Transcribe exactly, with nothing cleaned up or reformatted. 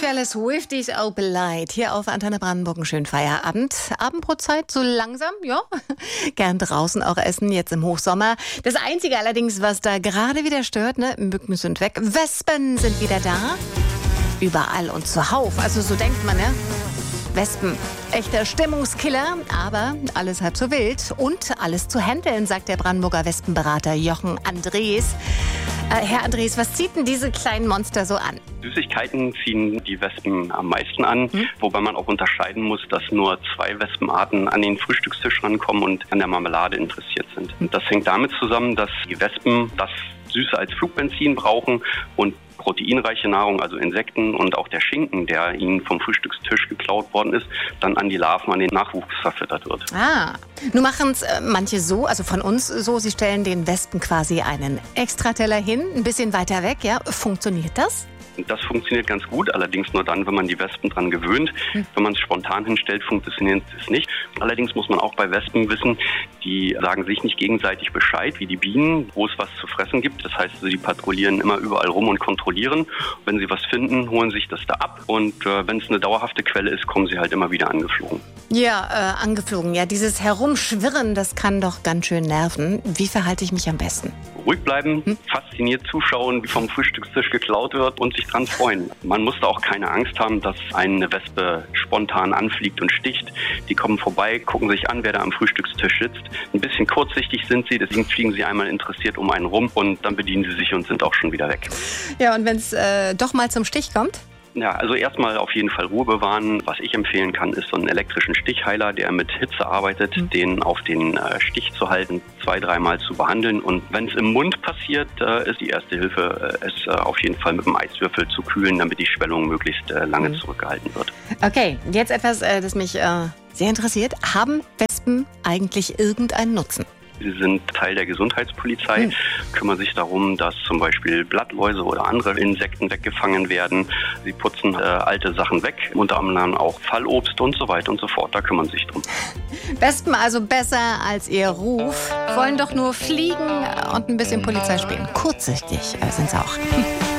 für alle Swifties Open Light. Hier auf Antenne Brandenburg einen schönen Feierabend. Abendbrotzeit so langsam, ja. Gern draußen auch essen, jetzt im Hochsommer. Das Einzige allerdings, was da gerade wieder stört, ne, Mücken sind weg, Wespen sind wieder da. Überall und zuhauf. Also so denkt man, ne? Wespen, echter Stimmungskiller, aber alles halb so wild und alles zu handeln, sagt der Brandenburger Wespenberater Jochen Andres. Äh, Herr Andres, was zieht denn diese kleinen Monster so an? Süßigkeiten ziehen die Wespen am meisten an, hm? wobei man auch unterscheiden muss, dass nur zwei Wespenarten an den Frühstückstisch rankommen und an der Marmelade interessiert sind. Und das hängt damit zusammen, dass die Wespen das Süße als Flugbenzin brauchen und proteinreiche Nahrung, also Insekten und auch der Schinken, der ihnen vom Frühstückstisch geklaut worden ist, dann an die Larven, an den Nachwuchs verfüttert wird. Ah, nun machen es äh, manche so, also von uns so, sie stellen den Wespen quasi einen Extrateller hin, ein bisschen weiter weg, ja. Funktioniert das? Das funktioniert ganz gut, allerdings nur dann, wenn man die Wespen dran gewöhnt. Hm. Wenn man es spontan hinstellt, funktioniert es nicht. Allerdings muss man auch bei Wespen wissen, die sagen sich nicht gegenseitig Bescheid, wie die Bienen, wo es was zu fressen gibt. Das heißt, sie patrouillieren immer überall rum und kontrollieren. Wenn sie was finden, holen sich das da ab. Und äh, wenn es eine dauerhafte Quelle ist, kommen sie halt immer wieder angeflogen. Ja, äh, angeflogen. Ja, dieses Herumschwirren, das kann doch ganz schön nerven. Wie verhalte ich mich am besten? Ruhig bleiben, hm? fasziniert zuschauen, wie vom Frühstückstisch geklaut wird und sich dran freuen. Man muss da auch keine Angst haben, dass eine Wespe spontan anfliegt und sticht. Die kommen vorbei, gucken sich an, wer da am Frühstückstisch sitzt. Ein bisschen kurzsichtig sind sie, deswegen fliegen sie einmal interessiert um einen rum und dann bedienen sie sich und sind auch schon wieder weg. Ja, und wenn es äh, doch mal zum Stich kommt? Ja, also erstmal auf jeden Fall Ruhe bewahren. Was ich empfehlen kann, ist so einen elektrischen Stichheiler, der mit Hitze arbeitet, mhm. den auf den äh, Stich zu halten, zwei, dreimal zu behandeln. Und wenn es im Mund passiert, äh, ist die erste Hilfe, äh, es äh, auf jeden Fall mit einem Eiswürfel zu kühlen, damit die Schwellung möglichst äh, lange mhm. zurückgehalten wird. Okay, jetzt etwas, äh, das mich äh, sehr interessiert. Haben Wespen eigentlich irgendeinen Nutzen? Sie sind Teil der Gesundheitspolizei, hm. kümmern sich darum, dass zum Beispiel Blattläuse oder andere Insekten weggefangen werden. Sie putzen äh, alte Sachen weg, unter anderem auch Fallobst und so weiter und so fort. Da kümmern sie sich drum. Wespen also besser als ihr Ruf, wollen doch nur fliegen und ein bisschen Polizei spielen. Kurzsichtig äh, sind sie auch.